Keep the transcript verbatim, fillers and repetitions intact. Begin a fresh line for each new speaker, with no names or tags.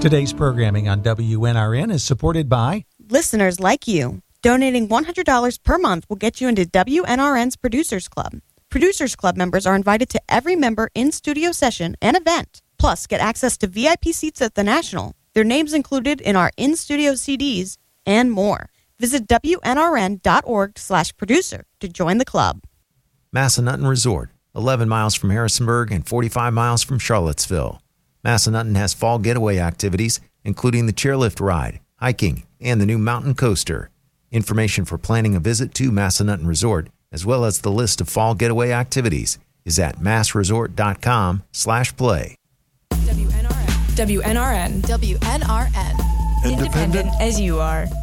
Today's programming on W N R N is supported by
listeners like you. Donating one hundred dollars per month will get you into W N R N's Producers Club. Producers Club members are invited to every member in-studio session and event, plus get access to V I P seats at the National, their names included in our in-studio C Ds, and more. Visit W N R N dot org slash producer to join the club.
Massanutten Resort, eleven miles from Harrisonburg and forty-five miles from Charlottesville. Massanutten has fall getaway activities, including the chairlift ride, hiking, and the new mountain coaster. Information for planning a visit to Massanutten Resort, as well as the list of fall getaway activities, is at massresort.com slash play.
W N R N. W N R N.
W N R N.
Independent as you are.